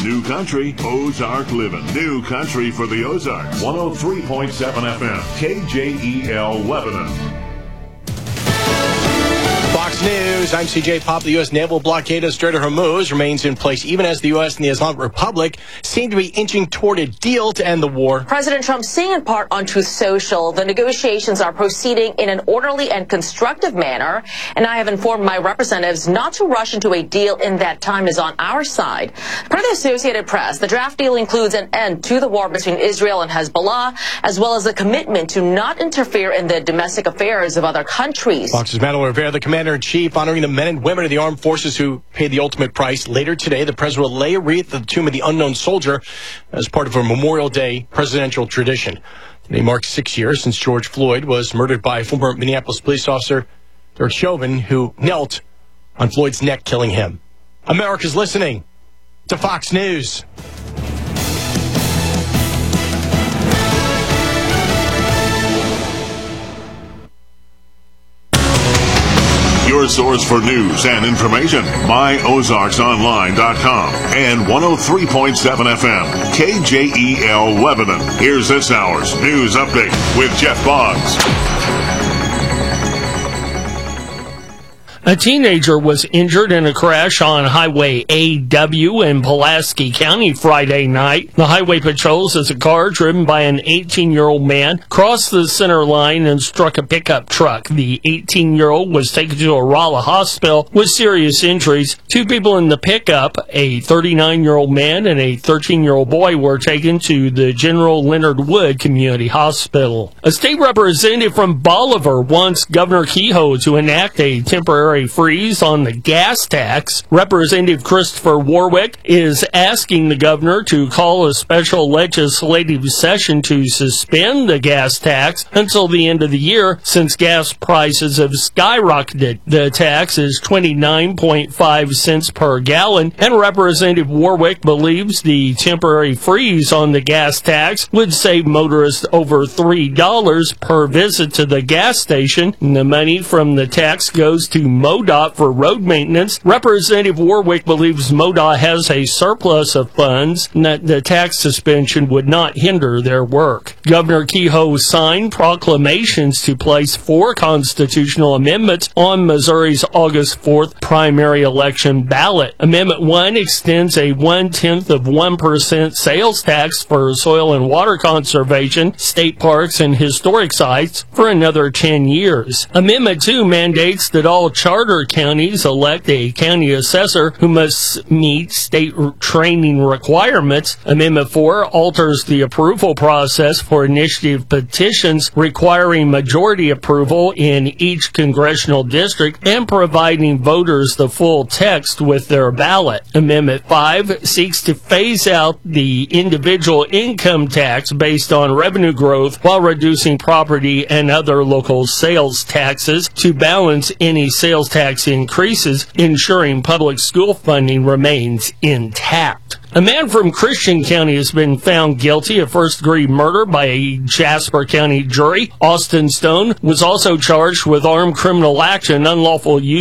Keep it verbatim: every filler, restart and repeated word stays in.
New Country, Ozark Living. New Country for the Ozarks. one oh three point seven F M, K J E L Lebanon. Fox News, I'm C J Pop. The U S naval blockade of Strait of Hormuz remains in place even as the U S and the Islamic Republic seem to be inching toward a deal to end the war. President Trump saying in part on Truth Social, the negotiations are proceeding in an orderly and constructive manner, and I have informed my representatives not to rush into a deal in that time is on our side. Per the Associated Press, the draft deal includes an end to the war between Israel and Hezbollah, as well as a commitment to not interfere in the domestic affairs of other countries. Fox's Manuel Rivera, the Commander-in-Chief, honoring the men and women of the armed forces who paid the ultimate price. Later today, the president will lay a wreath at the tomb of the unknown soldier as part of a Memorial Day presidential tradition. Today marks six years since George Floyd was murdered by former Minneapolis police officer Derek Chauvin, who knelt on Floyd's neck, killing him. America's listening to Fox News. Your source for news and information, my ozarks online dot com and one oh three point seven F M, K J E L Lebanon. Here's this hour's news update with Jeff Boggs. A teenager was injured in a crash on Highway A W in Pulaski County Friday night. The highway patrol says a car driven by an eighteen-year-old man crossed the center line and struck a pickup truck. The eighteen-year-old was taken to a Rolla hospital with serious injuries. Two people in the pickup, a thirty-nine-year-old man and a thirteen-year-old boy, were taken to the General Leonard Wood Community Hospital. A state representative from Bolivar wants Governor Kehoe to enact a temporary freeze on the gas tax. Representative Christopher Warwick is asking the governor to call a special legislative session to suspend the gas tax until the end of the year, since gas prices have skyrocketed. The tax is twenty-nine point five cents per gallon, and Representative Warwick believes the temporary freeze on the gas tax would save motorists over three dollars per visit to the gas station. And the money from the tax goes to MoDOT for road maintenance. Representative Warwick believes MoDOT has a surplus of funds and that the tax suspension would not hinder their work. Governor Kehoe signed proclamations to place four constitutional amendments on Missouri's August fourth primary election ballot. Amendment one extends a one-tenth of one percent sales tax for soil and water conservation, state parks, and historic sites for another ten years. Amendment two mandates that all charter counties elect a county assessor who must meet state training requirements. Amendment four alters the approval process for initiative petitions, requiring majority approval in each congressional district and providing voters the full text with their ballot. Amendment five seeks to phase out the individual income tax based on revenue growth while reducing property and other local sales taxes to balance any sales tax increases, ensuring public school funding remains intact. A man from Christian County has been found guilty of first-degree murder by a Jasper County jury. Austin Stone was also charged with armed criminal action, unlawful use